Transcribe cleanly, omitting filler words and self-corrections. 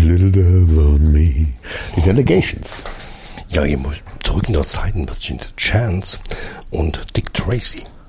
little dove on me. Die Delegations. Ja, zurück in der Zeit ein bisschen Chance und Dick Tracy.